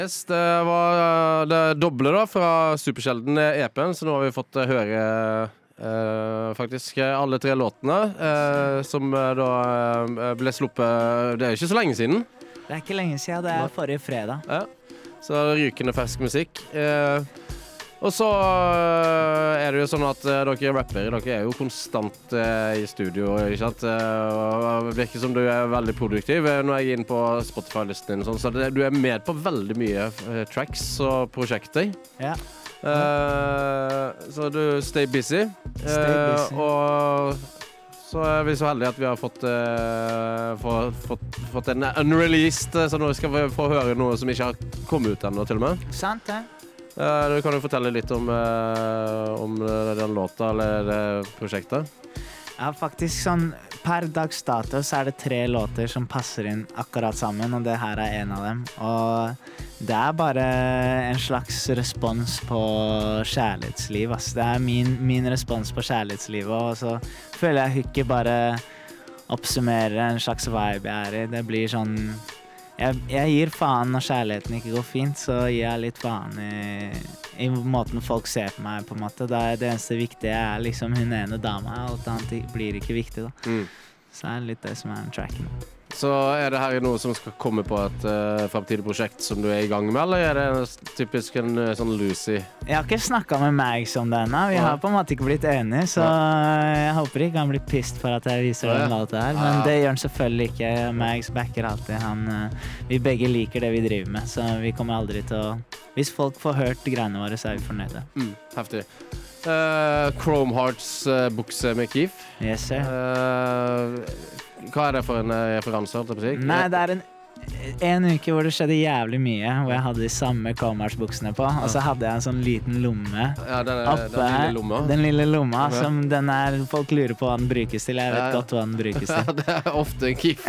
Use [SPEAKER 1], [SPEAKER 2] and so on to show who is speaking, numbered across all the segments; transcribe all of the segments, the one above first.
[SPEAKER 1] Yes, det var det doble da fra Supersjelden EP-en, så nå har vi fått høre faktisk alle 3 låtene som da ble sluppet. Det ikke så lenge siden.
[SPEAKER 2] Det ikke lenge siden, det forrige fredag.
[SPEAKER 1] Ja, så rykende fersk musikk. Og så det jo sånn at dere rappere, dere jo konstant i studio, ikke sant? Og det virker som du veldig produktiv. Nå jeg inn på Spotify-listen din, sånn, så du med på veldig mye tracks og prosjekter.
[SPEAKER 2] Ja.
[SPEAKER 1] Så du stay busy. Og så vi så heldige at vi har fått en unreleased, så nå skal vi få høre noe som ikke har kommet ut ennå til og med.
[SPEAKER 2] Sant det.
[SPEAKER 1] Du kan jo fortelle litt om den låta eller det prosjektet.
[SPEAKER 2] Ja, faktisk sånn per dags dato så det 3 låter som passer inn akkurat sammen, og det her en av dem. Og det bare en slags respons på kjærlighetsliv, ass. Det min respons på kjærlighetslivet, og så føler jeg hooket bare oppsummerer en slags vibe jeg i. Det blir sånn Jeg gir faen når kjærligheten ikke går fint, så gir jeg litt faen i måten folk ser på meg, på en måte. Det eneste viktige liksom hun ene dama, alt annet blir ikke viktig, da. Så det litt det som den tracken. Så
[SPEAKER 1] det her noe som skal komme på et fremtidig prosjekt som du i gang med, eller det typisk en sånn Lucy?
[SPEAKER 2] Jeg har ikke snakket med Mags om det ennå. Vi har på en måte ikke blitt enige, så jeg håper ikke han blir pissed for at jeg viser den låta her. Men det gjør han selvfølgelig ikke. Mags backer alltid. Vi begge liker det vi driver med, så vi kommer aldri til å... Hvis folk får hørt greiene våre, så vi fornøyde.
[SPEAKER 1] Heftig. Chrome Hearts bukse med Keef.
[SPEAKER 2] Yes, sir.
[SPEAKER 1] Hva det for en referanse?
[SPEAKER 2] Nei, det en uke hvor det skjedde jævlig mye, hvor jeg hadde de samme Chrome Hearts buksene på, og så hadde jeg en sånn liten lomme oppe, den lille lomma, som folk lurer på hva den brukes til. Jeg vet godt hva den brukes til.
[SPEAKER 1] Ja, det ofte en Keef.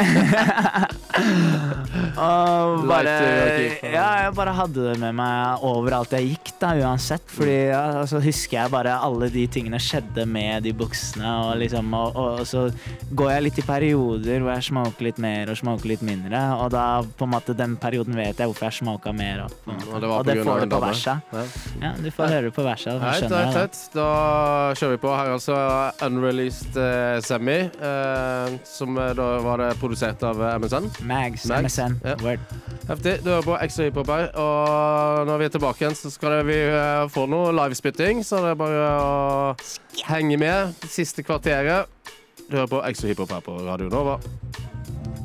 [SPEAKER 2] Og jeg bare hadde det med meg overalt jeg gikk da, uansett, fordi så husker jeg bare alle de tingene skjedde med de buksene, og liksom, og så går jeg litt i perioder hvor jeg smoker litt mer og smoker litt mindre, og da på en måte den perioden vet jeg hvorfor jeg smoker mer, og det får du på verset. Ja, du får høre på verset, da skjønner jeg det.
[SPEAKER 1] Da kjører vi på her, altså Unreleased Semi, som da var det produsert av MSN.
[SPEAKER 2] Mags. MSN, word.
[SPEAKER 1] Heftig, du hører på Extra Hiphop her, og når vi tilbake igjen så skal vi få noe livespytting, så det bare å henge med det siste kvarteret. Du hører på Extra Hiphop her på Radio Nova.